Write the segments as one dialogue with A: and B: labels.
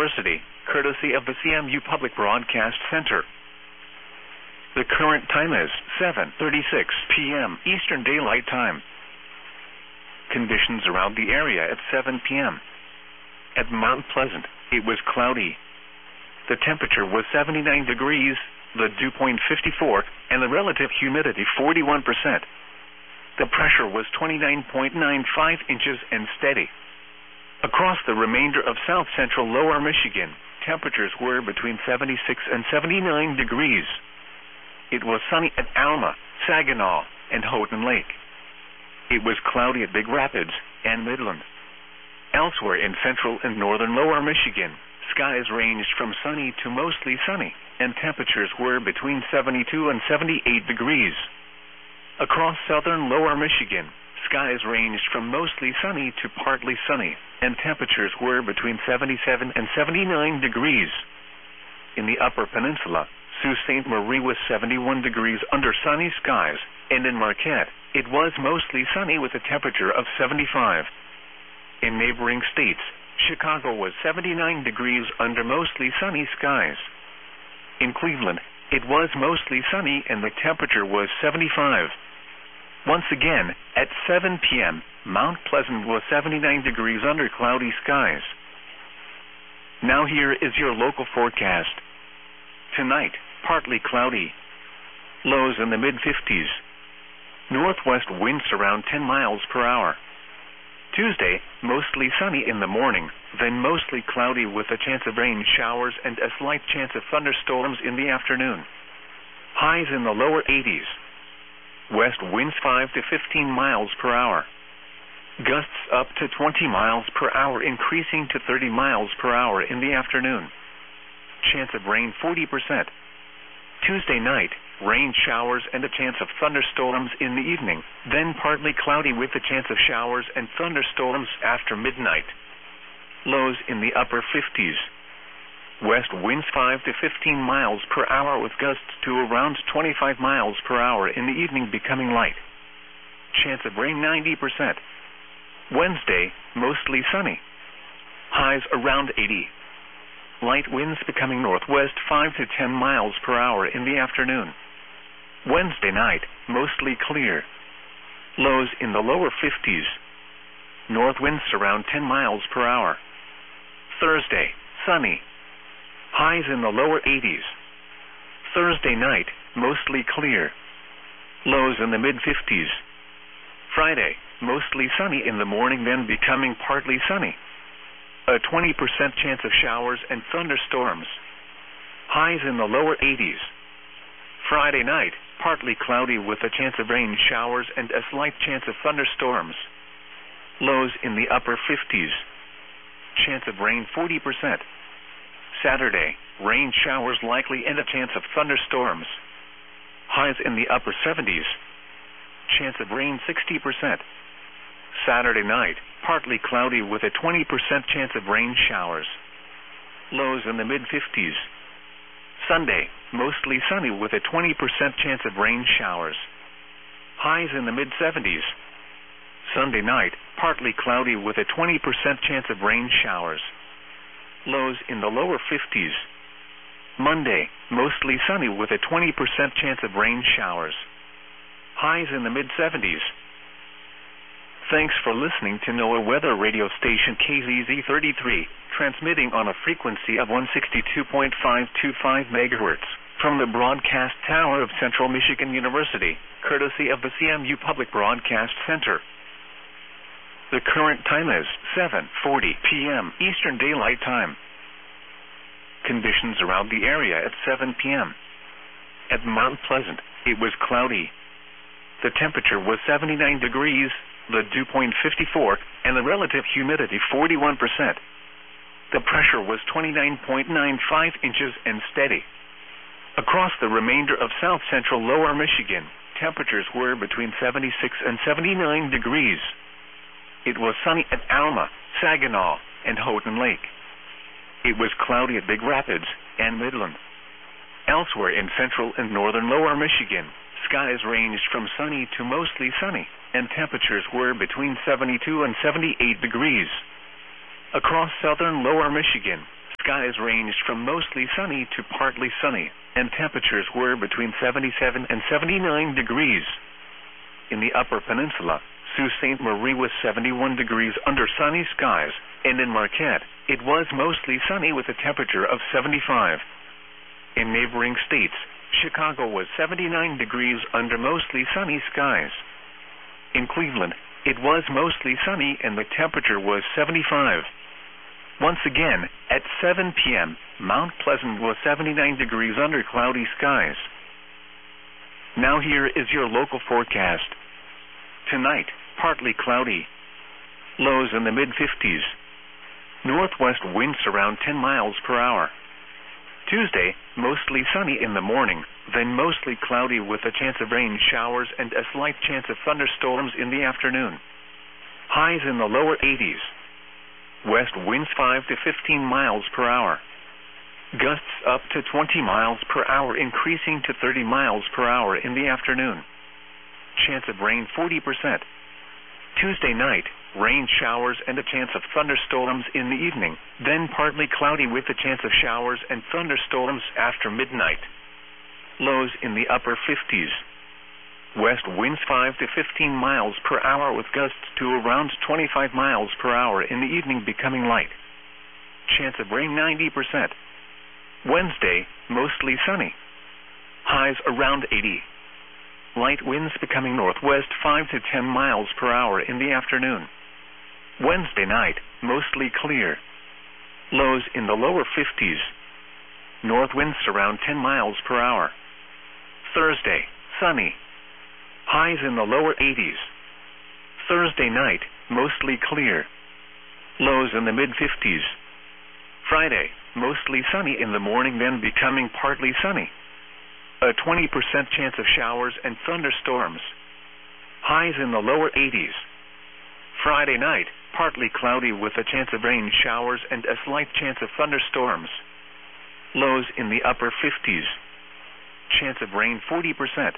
A: University, courtesy of the CMU Public Broadcast Center. The current time is 7:36 p.m. Eastern Daylight Time. Conditions around the area at 7 p.m. At Mount Pleasant, it was cloudy. The temperature was 79 degrees, the dew point 54, and the relative humidity 41%. The pressure was 29.95 inches and steady. Across the remainder of south-central lower Michigan, temperatures were between 76 and 79 degrees. It was sunny at Alma, Saginaw, and Houghton Lake. It was cloudy at Big Rapids and Midland. Elsewhere in central and northern lower Michigan, skies ranged from sunny to mostly sunny, and temperatures were between 72 and 78 degrees. Across southern lower Michigan, skies ranged from mostly sunny to partly sunny, and temperatures were between 77 and 79 degrees. In the upper peninsula, Sault Ste. Marie was 71 degrees under sunny skies, and in Marquette, it was mostly sunny with a temperature of 75. In neighboring states, Chicago was 79 degrees under mostly sunny skies. In Cleveland, it was mostly sunny and the temperature was 75. Once again, at 7 p.m., Mount Pleasant was 79 degrees under cloudy skies. Now here is your local forecast. Tonight, partly cloudy. Lows in the mid-50s. Northwest winds around 10 miles per hour. Tuesday, mostly sunny in the morning, then mostly cloudy with a chance of rain showers and a slight chance of thunderstorms in the afternoon. Highs in the lower 80s. West winds 5 to 15 miles per hour. Gusts up to 20 miles per hour, increasing to 30 miles per hour in the afternoon. Chance of rain 40%. Tuesday night, rain showers and a chance of thunderstorms in the evening, then partly cloudy with a chance of showers and thunderstorms after midnight. Lows in the upper 50s. West winds 5 to 15 miles per hour with gusts to around 25 miles per hour in the evening, becoming light. Chance of rain 90%. Wednesday, mostly sunny. Highs around 80. Light winds becoming northwest 5 to 10 miles per hour in the afternoon. Wednesday night, mostly clear. Lows in the lower 50s. North winds around 10 miles per hour. Thursday, sunny. Highs in the lower 80s. Thursday night, mostly clear. Lows in the mid-50s. Friday, mostly sunny in the morning, then becoming partly sunny. A 20% chance of showers and thunderstorms. Highs in the lower 80s. Friday night, partly cloudy with a chance of rain showers and a slight chance of thunderstorms. Lows in the upper 50s. Chance of rain 40%. Saturday, rain showers likely and a chance of thunderstorms. Highs in the upper 70s. Chance of rain 60%. Saturday night, partly cloudy with a 20% chance of rain showers. Lows in the mid-50s. Sunday, mostly sunny with a 20% chance of rain showers. Highs in the mid-70s. Sunday night, partly cloudy with a 20% chance of rain showers. Lows in the lower 50s. Monday, mostly sunny with a 20% chance of rain showers. Highs in the mid-70s. Thanks for listening to NOAA Weather Radio Station KZZ33, transmitting on a frequency of 162.525 MHz from the broadcast tower of Central Michigan University, courtesy of the CMU Public Broadcast Center. The current time is 7:40 p.m. Eastern Daylight Time. Conditions around the area at 7 p.m. At Mount Pleasant, it was cloudy. The temperature was 79 degrees, the dew point 54, and the relative humidity 41%. The pressure was 29.95 inches and steady. Across the remainder of south-central lower Michigan, temperatures were between 76 and 79 degrees. It was sunny at Alma, Saginaw, and Houghton Lake. It was cloudy at Big Rapids and Midland. Elsewhere in central and northern lower Michigan, skies ranged from sunny to mostly sunny, and temperatures were between 72 and 78 degrees. Across southern lower Michigan, skies ranged from mostly sunny to partly sunny, and temperatures were between 77 and 79 degrees. In the Upper Peninsula, Sault Ste. Marie was 71 degrees under sunny skies, and in Marquette, it was mostly sunny with a temperature of 75. In neighboring states, Chicago was 79 degrees under mostly sunny skies. In Cleveland, it was mostly sunny and the temperature was 75. Once again, at 7 p.m., Mount Pleasant was 79 degrees under cloudy skies. Now here is your local forecast. Tonight, partly cloudy. Lows in the mid-50s. Northwest winds around 10 miles per hour. Tuesday, mostly sunny in the morning, then mostly cloudy with a chance of rain showers and a slight chance of thunderstorms in the afternoon. Highs in the lower 80s. West winds 5 to 15 miles per hour. Gusts up to 20 miles per hour, increasing to 30 miles per hour in the afternoon. Chance of rain 40%. Tuesday night, rain showers and a chance of thunderstorms in the evening, then partly cloudy with a chance of showers and thunderstorms after midnight. Lows in the upper 50s. West winds 5 to 15 miles per hour with gusts to around 25 miles per hour in the evening, becoming light. Chance of rain 90%. Wednesday, mostly sunny. Highs around 80. Light winds becoming northwest 5 to 10 miles per hour in the afternoon. Wednesday night, mostly clear. Lows in the lower 50s. North winds around 10 miles per hour. Thursday, sunny. Highs in the lower 80s. Thursday night, mostly clear. Lows in the mid-50s. Friday, mostly sunny in the morning, then becoming partly sunny. A 20% chance of showers and thunderstorms. Highs in the lower 80s. Friday night, partly cloudy with a chance of rain showers and a slight chance of thunderstorms. Lows in the upper 50s. Chance of rain 40%.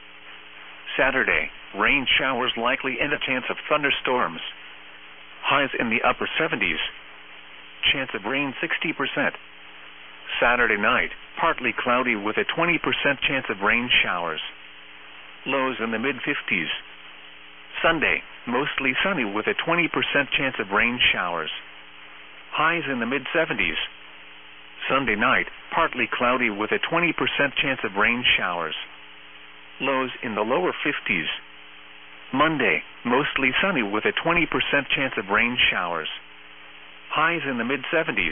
A: Saturday, rain showers likely and a chance of thunderstorms. Highs in the upper 70s. Chance of rain 60%. Saturday night, partly cloudy with a 20% chance of rain showers. Lows in the mid-50s. Sunday, mostly sunny with a 20% chance of rain showers. Highs in the mid-70s. Sunday night, partly cloudy with a 20% chance of rain showers. Lows in the lower 50s. Monday, mostly sunny with a 20% chance of rain showers. Highs in the mid-70s.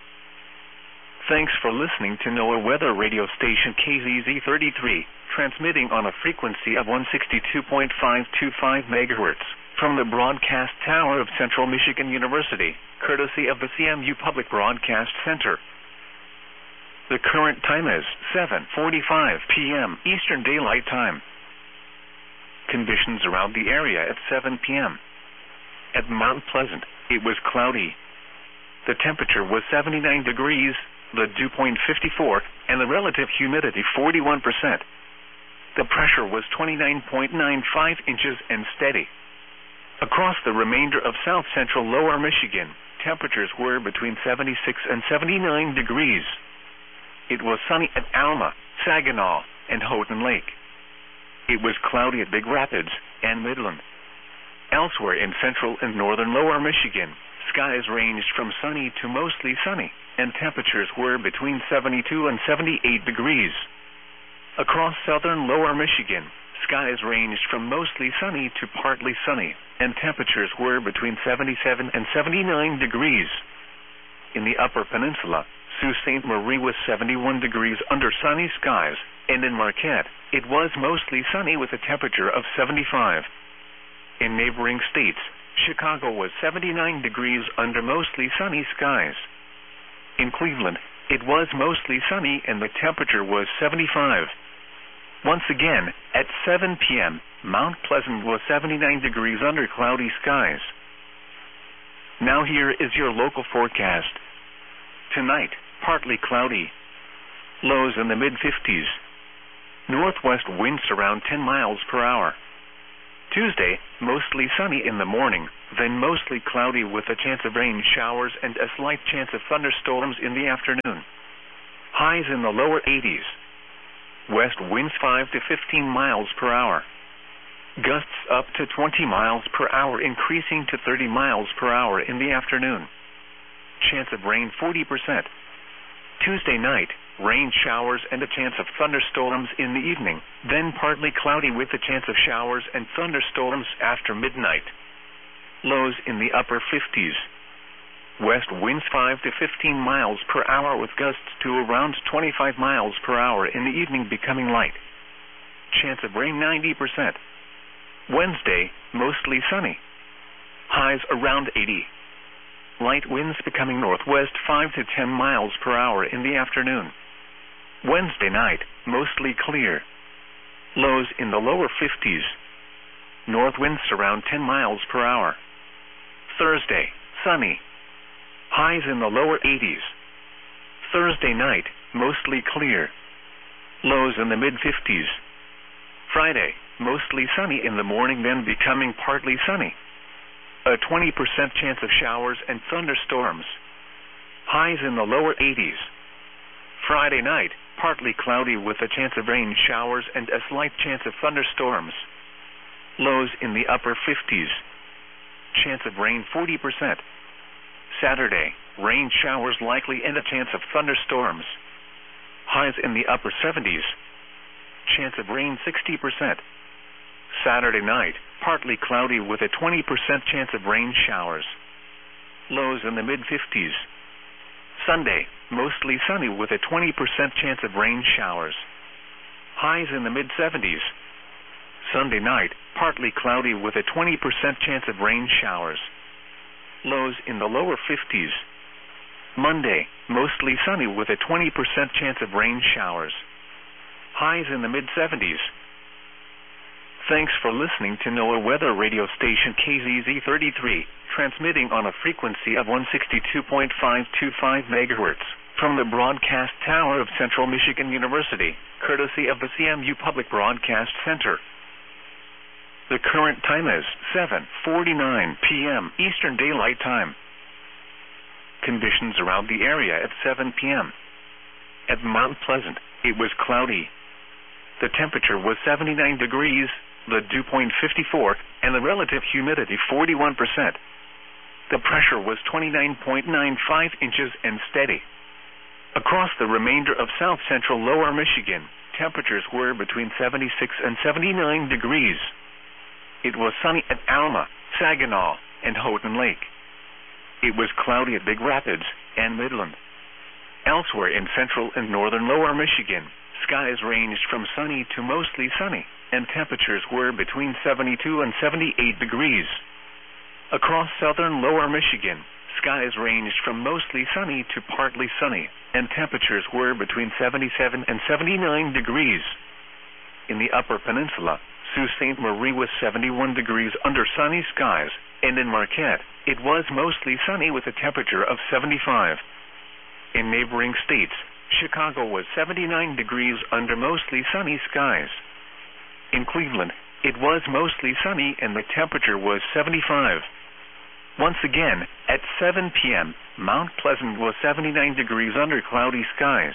A: Thanks for listening to NOAA Weather Radio Station KZZ33, transmitting on a frequency of 162.525 MHz from the broadcast tower of Central Michigan University, courtesy of the CMU Public Broadcast Center. The current time is 7:45 p.m. Eastern Daylight Time. Conditions around the area at 7 p.m. At Mount Pleasant, it was cloudy. The temperature was 79 degrees, the dew point 54, and the relative humidity 41%. The pressure was 29.95 inches and steady. Across the remainder of south-central lower Michigan, temperatures were between 76 and 79 degrees. It was sunny at Alma, Saginaw, and Houghton Lake. It was cloudy at Big Rapids and Midland. Elsewhere in central and northern lower Michigan, skies ranged from sunny to mostly sunny, and temperatures were between 72 and 78 degrees. Across southern lower Michigan, skies ranged from mostly sunny to partly sunny, and temperatures were between 77 and 79 degrees. In the Upper Peninsula, Sault Ste. Marie was 71 degrees under sunny skies, and in Marquette, it was mostly sunny with a temperature of 75. In neighboring states, Chicago was 79 degrees under mostly sunny skies. In Cleveland, it was mostly sunny and the temperature was 75. Once again, at 7 p.m., Mount Pleasant was 79 degrees under cloudy skies. Now here is your local forecast. Tonight, partly cloudy. Lows in the mid-50s. Northwest winds around 10 miles per hour. Tuesday, mostly sunny in the morning, then mostly cloudy with a chance of rain showers and a slight chance of thunderstorms in the afternoon. Highs in the lower 80s. West winds 5 to 15 miles per hour. Gusts up to 20 miles per hour, increasing to 30 miles per hour in the afternoon. Chance of rain 40%. Tuesday night, rain showers and a chance of thunderstorms in the evening, then partly cloudy with a chance of showers and thunderstorms after midnight. Lows in the upper 50s. West winds 5 to 15 miles per hour with gusts to around 25 miles per hour in the evening, becoming light. Chance of rain 90%. Wednesday, mostly sunny. Highs around 80. Light winds becoming northwest 5 to 10 miles per hour in the afternoon. Wednesday night, mostly clear. Lows in the lower 50s. North winds around 10 miles per hour. Thursday, sunny. Highs in the lower 80s. Thursday night, mostly clear. Lows in the mid-50s. Friday, mostly sunny in the morning, then becoming partly sunny. A 20% chance of showers and thunderstorms. Highs in the lower 80s. Friday night, partly cloudy with a chance of rain showers and a slight chance of thunderstorms. Lows in the upper 50s. Chance of rain 40%. Saturday, rain showers likely and a chance of thunderstorms. Highs in the upper 70s. Chance of rain 60%. Saturday night, partly cloudy with a 20% chance of rain showers. Lows in the mid-50s. Sunday, mostly sunny with a 20% chance of rain showers. Highs in the mid-70s. Sunday night, partly cloudy with a 20% chance of rain showers. Lows in the lower 50s. Monday, mostly sunny with a 20% chance of rain showers. Highs in the mid-70s. Thanks for listening to NOAA Weather Radio Station KZZ33, transmitting on a frequency of 162.525 MHz from the broadcast tower of Central Michigan University, courtesy of the CMU Public Broadcast Center. The current time is 7:49 p.m. Eastern Daylight Time. Conditions around the area at 7 p.m. At Mount Pleasant, it was cloudy. The temperature was 79 degrees, the dew point 54, and the relative humidity 41%. The pressure was 29.95 inches and steady. Across the remainder of south-central lower Michigan, temperatures were between 76 and 79 degrees. It was sunny at Alma, Saginaw, and Houghton Lake. It was cloudy at Big Rapids and Midland. Elsewhere in central and northern lower Michigan, skies ranged from sunny to mostly sunny, and temperatures were between 72 and 78 degrees. Across southern lower Michigan, skies ranged from mostly sunny to partly sunny, and temperatures were between 77 and 79 degrees. In the Upper Peninsula, Sault Ste. Marie was 71 degrees under sunny skies, and in Marquette, it was mostly sunny with a temperature of 75. In neighboring states, Chicago was 79 degrees under mostly sunny skies. In Cleveland, it was mostly sunny and the temperature was 75. Once again, at 7 p.m., Mount Pleasant was 79 degrees under cloudy skies.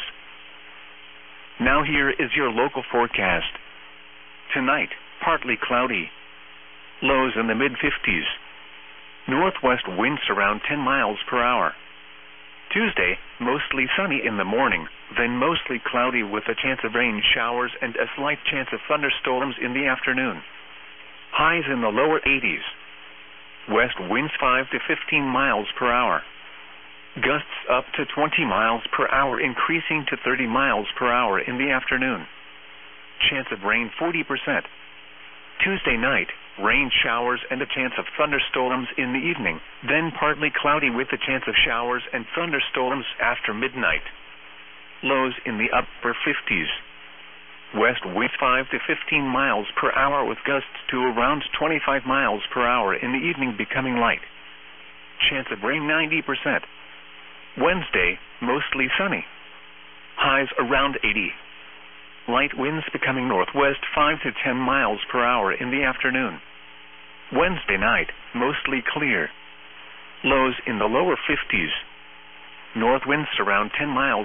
A: Now here is your local forecast. Tonight, partly cloudy. Lows in the mid-50s. Northwest winds around 10 miles per hour. Tuesday, mostly sunny in the morning, then mostly cloudy with a chance of rain showers and a slight chance of thunderstorms in the afternoon. Highs in the lower 80s. West winds 5 to 15 miles per hour. Gusts up to 20 miles per hour, increasing to 30 miles per hour in the afternoon. Chance of rain 40%. Tuesday night, rain showers and a chance of thunderstorms in the evening, then partly cloudy with a chance of showers and thunderstorms after midnight. Lows in the upper 50s. West winds 5 to 15 miles per hour with gusts to around 25 miles per hour in the evening, becoming light. Chance of rain 90%. Wednesday, mostly sunny. Highs around 80. Light winds becoming northwest 5 to 10 miles per hour in the afternoon. Wednesday night, mostly clear. Lows in the lower 50s. North winds around 10 miles